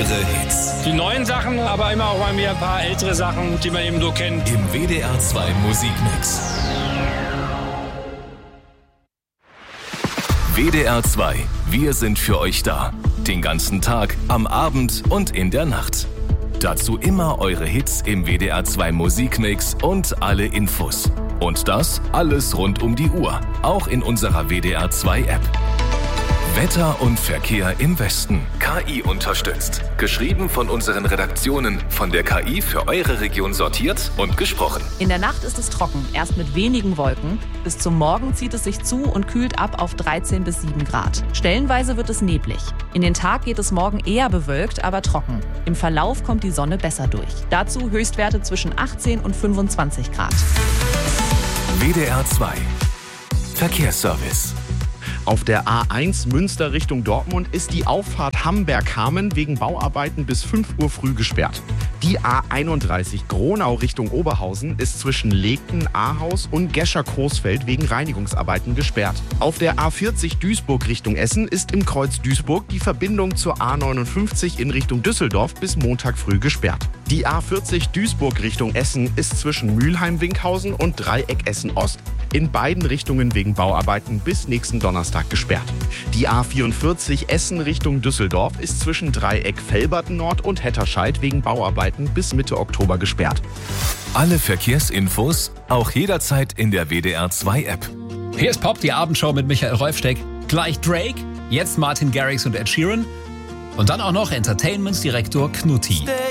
eure Hits. Die neuen Sachen, aber immer auch mal wieder ein paar ältere Sachen, die man eben so kennt. Im WDR 2 Musikmix. WDR 2, wir sind für euch da. Den ganzen Tag, am Abend und in der Nacht. Dazu immer eure Hits im WDR 2 Musikmix und alle Infos. Und das alles rund um die Uhr, auch in unserer WDR 2 App. Wetter und Verkehr im Westen. KI unterstützt. Geschrieben von unseren Redaktionen, von der KI für eure Region sortiert und gesprochen. In der Nacht ist es trocken, erst mit wenigen Wolken. Bis zum Morgen zieht es sich zu und kühlt ab auf 13 bis 7 Grad. Stellenweise wird es neblig. In den Tag geht es morgen eher bewölkt, aber trocken. Im Verlauf kommt die Sonne besser durch. Dazu Höchstwerte zwischen 18 und 25 Grad. WDR 2 Verkehrsservice. Auf der A1 Münster Richtung Dortmund ist die Auffahrt Hamberg-Hameln wegen Bauarbeiten bis 5 Uhr früh gesperrt. Die A31 Gronau Richtung Oberhausen ist zwischen Legten, Ahaus und Gescher-Coesfeld wegen Reinigungsarbeiten gesperrt. Auf der A40 Duisburg Richtung Essen ist im Kreuz Duisburg die Verbindung zur A59 in Richtung Düsseldorf bis Montag früh gesperrt. Die A40 Duisburg Richtung Essen ist zwischen Mülheim-Winkhausen und Dreieck Essen-Ost in beiden Richtungen wegen Bauarbeiten bis nächsten Donnerstag gesperrt. Die A44 Essen Richtung Düsseldorf ist zwischen Dreieck Velberten Nord und Hetterscheid wegen Bauarbeiten bis Mitte Oktober gesperrt. Alle Verkehrsinfos auch jederzeit in der WDR 2 App. Hier ist Pop, die Abendshow mit Michael Rolfsteck. Gleich Drake, jetzt Martin Garrix und Ed Sheeran. Und dann auch noch Entertainment-Direktor Knutti.